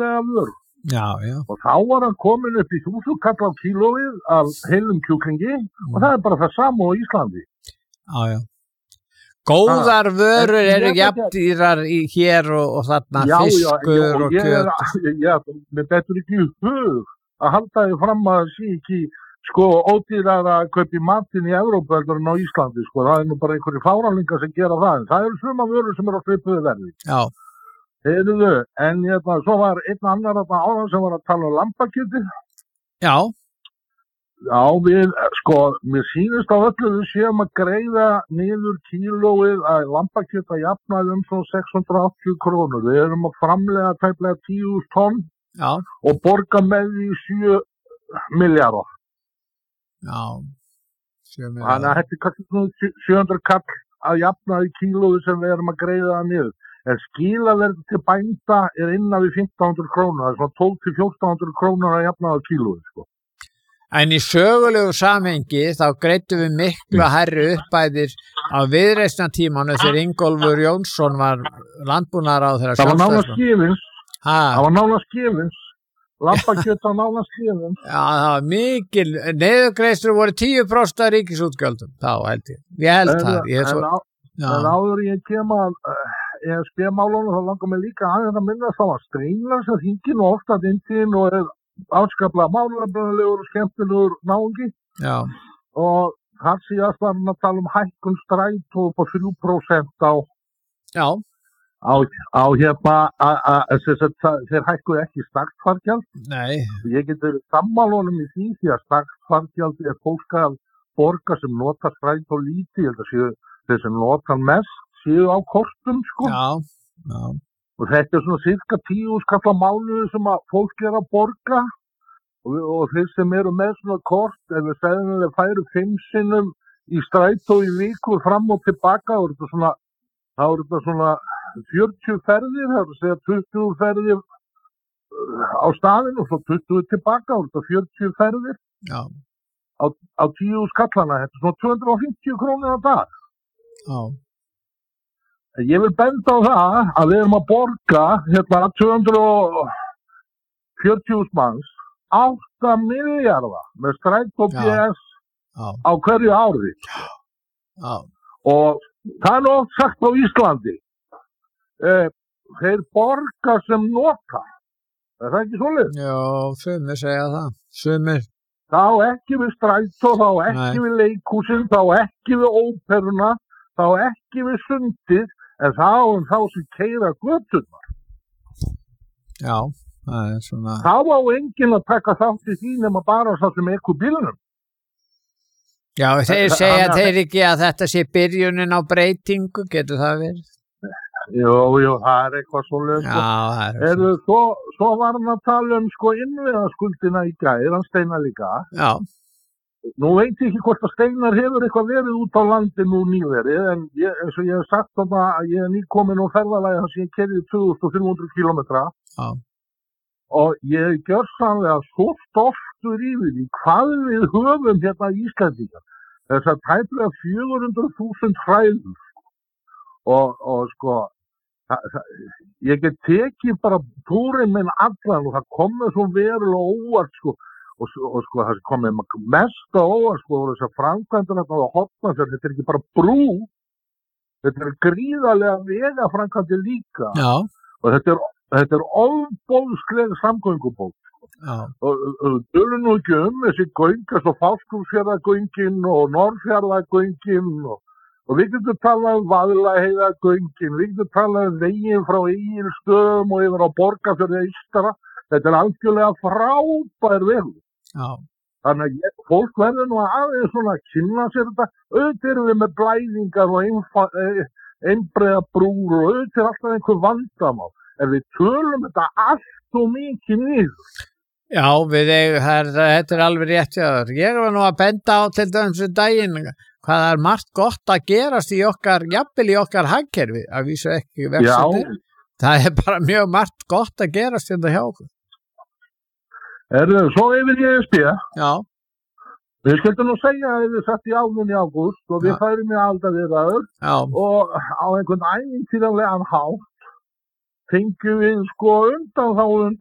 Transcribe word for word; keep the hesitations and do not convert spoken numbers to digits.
eðlilega vöru. Já, já. Og þá var hann komin upp í þúsund kall á kílóið af heilum kjúklingi mm. og það er bara það sama á Íslandi. Já, já. Góðar ah, vörur eru jafndýrar í hér og, og þarna já, fiskur já, og kjöt. Já, mér betur ekki í hug að halda því fram að sé ekki sko ódýrar að kaupa matinn í Evrópu heldur en á Íslandi, sko. Það er nú bara einhverjir fáralingar sem gera það, en það eru suma vörur sem eru á svipuðu verði. Já. Heyrðu, en hérna, svo var einn annar áðan sem var að tala um lambakjötið. Já. Já, við, sko, mér sýnist á öllu við séum að greiða niður kílóið að lambakjöt að jafnaði um svona sex hundruð áttatíu krónur. Við erum að framlega tæplega tíu þúsund tonn Já. Og borga með því sjö milljarða. Já, sjö milljarða. Þannig að þetta er kannski sjö hundruð kall að jafnaði kílóið sem við erum að greiða það niður. En skilaverð til bænda er innan við fimmtán hundruð krónur, það er svona tólf til fjórtán hundruð krónur að jafna á kílóið, sko. En í sögulegu samhengi þá greiddum við miklu hærri uppbæðir á viðreisnartímanu þegar Ingólfur Jónsson var landbúnaðarráðherra Það var nánast Sjálfstæðisflokks. gefins, Ha, það var nánast gefins, lambakjöt var nánast gefins. já, það var mikil, niðurgreiðslur voru tíu prósent af ríkisútgjöldum, þá held ég. Ég held En, það. Ég er svo, en, á, en áður ég kem að uh, ég spila málunum, þá langar mig líka aðeins að minna þá að strengla sem hringin og ofta dindin og er áskaplega málefnalegur og skemmtilegur náungi. já, Og þar síðast var hann að tala um hækkun strætó upp á þrjú prósent á já, á, á hérna að þeir hækkuðu ekki startfargjald. nei, Ég get verið sammálunum í því því að startfargjald er fólk að borga sem nota strætó lítið, ég held að séu þeir sem nota mest séu á kortum, sko. já, já, Og þetta er svona cirka tíu skalla mánuði sem að fólk er að borga og, og þeir sem eru með svona kort, ef við segðum að þeir færu fimm sinnum í strætó í viku fram og tilbaka, þá er þetta svona, þá er þetta svona fjörutíu ferðir, það er að segja tuttugu ferðir á staðinu og svo tuttugu tilbaka, þá er þetta fjörutíu ferðir já, á, á tíu skallana, þetta er svona tvö hundruð fimmtíu krónur á dag. já, Ég vil benda á það að við erum að borga hérna tvö hundruð fjörutíu manns átta milljarða með strætó B S já, á hverju ári. já, Og það er oft sagt á Íslandi, eh, þeir borga sem nota. Er það ekki svoleiðis? já, sumir segja það, sumir, Þá ekki við strætó, þá ekki Nei. við leikhúsin, þá ekki við óperuna, þá ekki við sundið, en þá um þá sem keyra göturnar. já, það er svona, Þá á enginn að taka þátt í því nema bara sá sem ekkur bílunum. já, þeir Það- segja hann- þeir ekki að þetta sé byrjunin á breytingu, getur það verið? Jú, jú, það er eitthvað svoleiðis. Já, sko. það er Heyrðu, svo, svo var hann að tala um sko innviðaskuldina í gær, hann Steinar líka. já, Nú veit ég ekki hvort að Steinar hefur eitthvað verið út á landi nú nýverið, en ég, eins og ég hef sagt þarna að ég er nýkomin á ferðalagi þar sem ég kerði tvö þúsund fimm hundruð kílómetra já, og ég hef gjörsamlega svo stoltur yfir því hvað við höfum hérna í Íslandingar. Þess að tæplega fjögur hundruð þúsund hræður og, og sko það, það, ég get tekið bara túrin minn allan og það komið svo verulega óvart sko og, og sko það komið mest á óvart sko og þess að framkvæmdina á Hortnafjörð, þetta er ekki bara brú, þetta er gríðarlega vegaframkvæmdir líka já, og þetta er, þetta er ofboðsleg samgöngubók. já, Og tölum nú ekki um þessi göng, þessi Fáskrúðsfjarðargöngin og Norðfjarðargöngin og, og við getum talað um Vaðlaheiðargöngin, við getum talað um veginn frá Egilsstöðum og yfir á Borgarfjörði eystara. Þetta er algjörlega frábær vegur. já, Þannig að ég, fólk verður nú aðeins svona að kynna sér þetta. Auðvitað erum við með blæðingar og einfa- eh, einbreiðar brúr og auðvitað er alltaf einhver vandamál. En við tölum þetta allt og mikið niður. já, við eigum, það er, þetta er alveg rétt hjá þér. Ég var nú að benda á til dæmis um daginn hvað það er margt gott að gerast í okkar, jafnvel í okkar hagkerfi, að vísu ekki vextir. Það er bara mjög margt gott að gerast þetta hjá okkur. Erðu, svo yfir í E S B. Já, Við skildum nú segja að við satt í álun í ágúst og við Já. færum í aldaviðræður já, og á einhvern ævintýralegan hátt fengjum við sko undan þá